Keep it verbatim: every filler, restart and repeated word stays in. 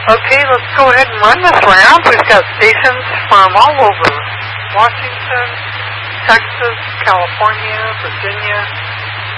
Okay, let's go ahead and run this round. We've got stations from all over. Washington, Texas, California, Virginia,